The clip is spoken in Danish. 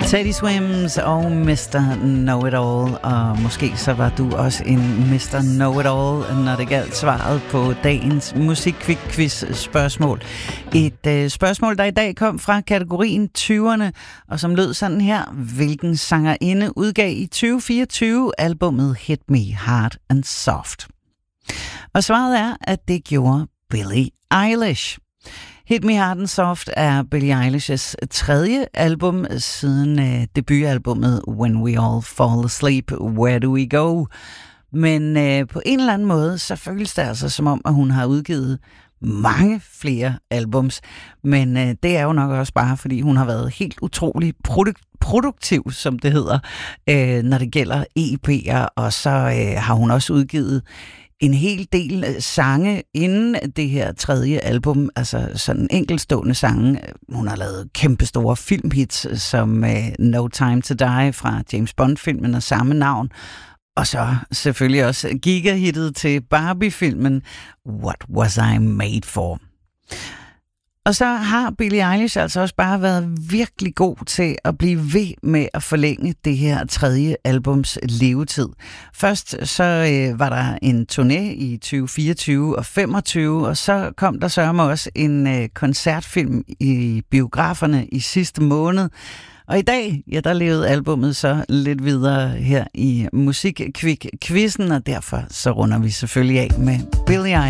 Teddy Swims og Mr. Know-It-All, og måske så var du også en Mr. Know-It-All, når det galt svaret på dagens musikquiz-spørgsmål. Et spørgsmål, der i dag kom fra kategorien 20'erne, og som lød sådan her: hvilken sangerinde udgav i 2024 albummet Hit Me Hard and Soft? Og svaret er, at det gjorde Billie Eilish. Hit Me Hard and Soft er Billie Eilish's tredje album siden debutalbummet When We All Fall Asleep, Where Do We Go? Men på en eller anden måde, så føles det altså som om, at hun har udgivet mange flere albums. Men det er jo nok også bare, fordi hun har været helt utrolig produktiv, som det hedder, når det gælder EP'er. Og så har hun også udgivet en hel del sange inden det her tredje album, altså sådan enkeltstående sange. Hun har lavet kæmpestore filmhits som No Time to Die fra James Bond-filmen af samme navn, og så selvfølgelig også gigahittet til Barbie-filmen What Was I Made For? Og så har Billie Eilish altså også bare været virkelig god til at blive ved med at forlænge det her tredje albums levetid. Først så var der en turné i 2024 og 25, og så kom der sørme også en koncertfilm i biograferne i sidste måned. Og i dag, ja, der levede albummet så lidt videre her i Musikquizzen, og derfor så runder vi selvfølgelig af med Billie Eilish.